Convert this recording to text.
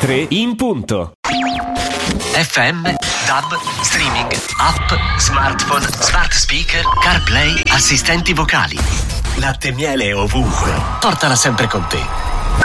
3 in punto. FM, DAB, streaming, app, smartphone, smart speaker, CarPlay, assistenti vocali. Latte e miele ovunque. Portala sempre con te.